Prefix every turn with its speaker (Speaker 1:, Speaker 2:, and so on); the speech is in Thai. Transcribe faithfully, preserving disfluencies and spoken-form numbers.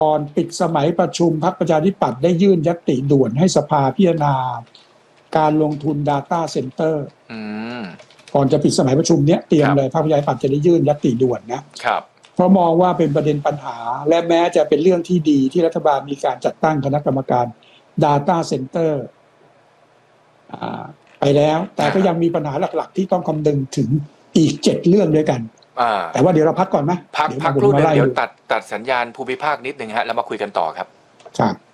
Speaker 1: ก่อนปิดสมัยประชุมพรรคประชาธิปัตย์ได้ยื่นญัตติด่วนให้สภาพิจารณาการลงทุน Data Center
Speaker 2: อืม
Speaker 1: ก่อนจะปิดสมัยประชุมเนี้ยเตรียมเลยพรรคประชาธิปัตย์จะได้ยื่นญัตติด่วนนะครับเพราะมองว่าเป็นประเด็นปัญหาและแม้จะเป็นเรื่องที่ดีที่รัฐบาลมีการจัดตั้งคณะกรรมการ Data Center ไปแล้วแต่ก็ยังมีปัญหาหลักๆที่ต้องคำนึงถึงอีกเจ็ดเรื่องด้วยกันแต่ว่าเดี๋ยวเราพักก่อนไหม
Speaker 2: พักพักครู่นึงเดี๋ยวตัดตัดสัญญาณภูมิภาคนิดนึงฮะแล้วมาคุยกันต่อครับครับ